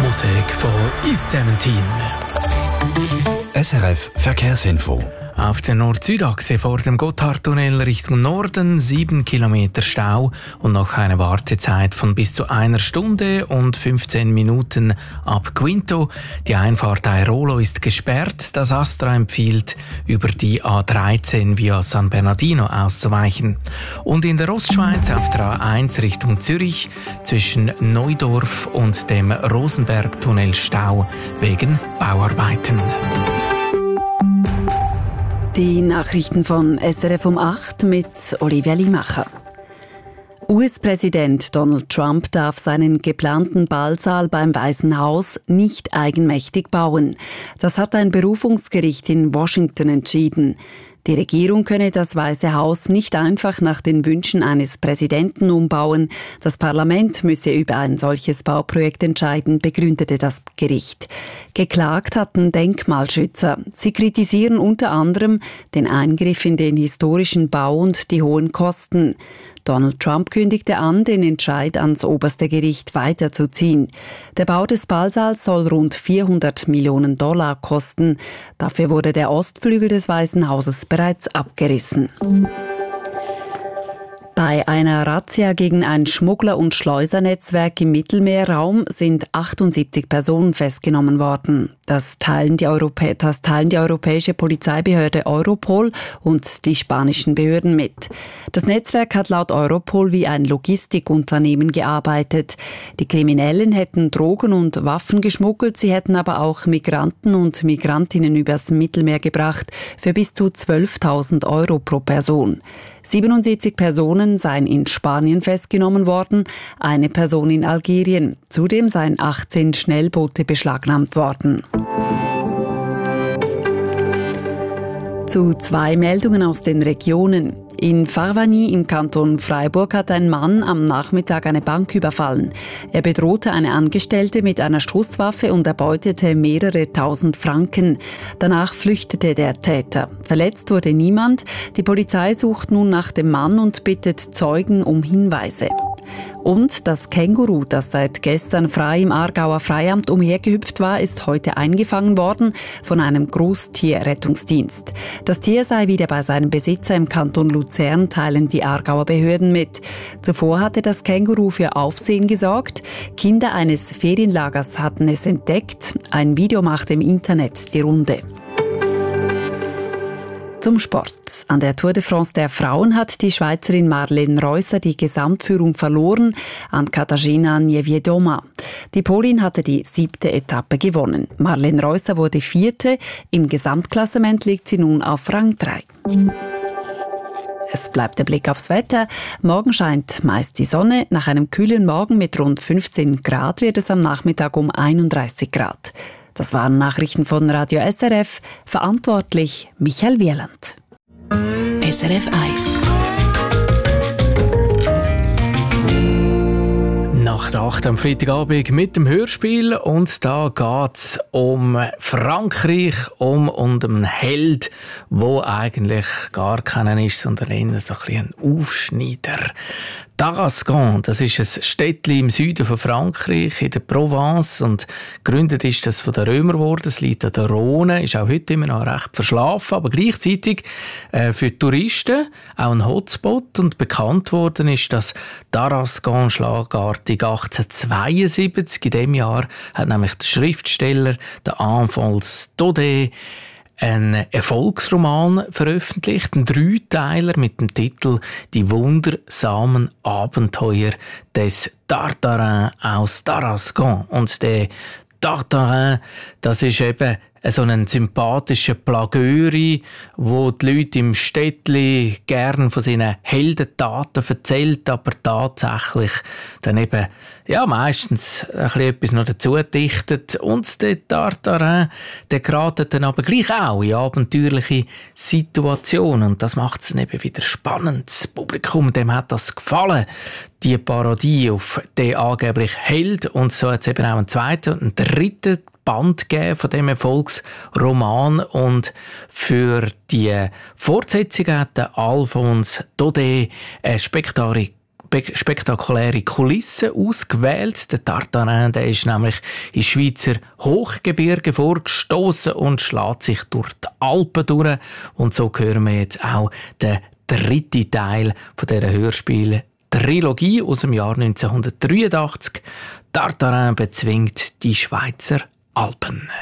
Musik von East 17. SRF Verkehrsinfo. Auf der Nord-Süd-Achse vor dem Gotthardtunnel Richtung Norden 7 Kilometer Stau und noch eine Wartezeit von bis zu 1 Stunde und 15 Minuten ab Quinto. Die Einfahrt Airolo ist gesperrt. Das Astra empfiehlt, über die A13 via San Bernardino auszuweichen. Und in der Ostschweiz auf der A1 Richtung Zürich zwischen Neudorf und dem Rosenbergtunnel Stau wegen Bauarbeiten. Die Nachrichten von SRF um 8 mit Olivia Limacher. US-Präsident Donald Trump darf seinen geplanten Ballsaal beim Weißen Haus nicht eigenmächtig bauen. Das hat ein Berufungsgericht in Washington entschieden. Die Regierung könne das Weiße Haus nicht einfach nach den Wünschen eines Präsidenten umbauen. Das Parlament müsse über ein solches Bauprojekt entscheiden, begründete das Gericht. Geklagt hatten Denkmalschützer. Sie kritisieren unter anderem den Eingriff in den historischen Bau und die hohen Kosten. Donald Trump kündigte an, den Entscheid ans oberste Gericht weiterzuziehen. Der Bau des Ballsaals soll rund $400 Millionen kosten. Dafür wurde der Ostflügel des Weißen Hauses bereits abgerissen. Bei einer Razzia gegen ein Schmuggler- und Schleusernetzwerk im Mittelmeerraum sind 78 Personen festgenommen worden. Das teilen die europäische Polizeibehörde Europol und die spanischen Behörden mit. Das Netzwerk hat laut Europol wie ein Logistikunternehmen gearbeitet. Die Kriminellen hätten Drogen und Waffen geschmuggelt, sie hätten aber auch Migranten und Migrantinnen übers Mittelmeer gebracht für bis zu 12.000 € pro Person. 77 Personen seien in Spanien festgenommen worden, eine Person in Algerien. Zudem seien 18 Schnellboote beschlagnahmt worden. Zu 2 Meldungen aus den Regionen. In Farvagny im Kanton Freiburg hat ein Mann am Nachmittag eine Bank überfallen. Er bedrohte eine Angestellte mit einer Schusswaffe und erbeutete mehrere tausend Franken. Danach flüchtete der Täter. Verletzt wurde niemand. Die Polizei sucht nun nach dem Mann und bittet Zeugen um Hinweise. Und das Känguru, das seit gestern frei im Aargauer Freiamt umhergehüpft war, ist heute eingefangen worden von einem Großtierrettungsdienst. Das Tier sei wieder bei seinem Besitzer im Kanton Luzern, teilen die Aargauer Behörden mit. Zuvor hatte das Känguru für Aufsehen gesorgt. Kinder eines Ferienlagers hatten es entdeckt. Ein Video machte im Internet die Runde. Zum Sport. An der Tour de France der Frauen hat die Schweizerin Marlene Reusser die Gesamtführung verloren an Katarzyna Niewiadoma. Die Polin hatte die 7. Etappe gewonnen. Marlene Reusser wurde 4. Im Gesamtklassement liegt sie nun auf Rang 3. Es bleibt der Blick aufs Wetter. Morgen scheint meist die Sonne. Nach einem kühlen Morgen mit rund 15 Grad wird es am Nachmittag um 31 Grad. Das waren Nachrichten von Radio SRF. Verantwortlich Michael Wieland. SRF 1. Nacht 8 am Freitagabend mit dem Hörspiel und da geht's um Frankreich, um einen Held, wo eigentlich gar keiner ist, sondern eher so ein Aufschneider. Tarascon, das ist ein Städtchen im Süden von Frankreich, in der Provence, und gegründet ist das von den Römern geworden. Es liegt an der Rhone, ist auch heute immer noch recht verschlafen, aber gleichzeitig für die Touristen auch ein Hotspot, und bekannt worden ist das Tarascon schlagartig 1872. In dem Jahr hat nämlich der Schriftsteller, der Alphonse Daudet, einen Erfolgsroman veröffentlicht, einen Dreiteiler mit dem Titel «Die wundersamen Abenteuer des Tartarin aus Tarascon». Und der Tartarin, das ist eben so ein sympathischer Plagöri, wo die Leute im Städtli gern von seinen Heldentaten erzählt, aber tatsächlich dann eben meistens etwas noch dazu dichtet. Und der Tartarin, der geratet dann aber gleich auch in abenteuerliche Situationen. Und das macht es dann eben wieder spannend. Das Publikum, dem hat das gefallen, die Parodie auf den angeblich Held. Und so hat es eben auch einen zweiten und einen dritten Band gegeben von diesem Erfolgsroman. Und für die Fortsetzung hat der Alphonse Daudet eine spektakuläre Kulissen ausgewählt. Der Tartarin, der ist nämlich in Schweizer Hochgebirge vorgestoßen und schlägt sich durch die Alpen durch. Und so hören wir jetzt auch den dritten Teil von dieser Hörspiel-Trilogie aus dem Jahr 1983. Tartarin bezwingt die Schweizer Alpen.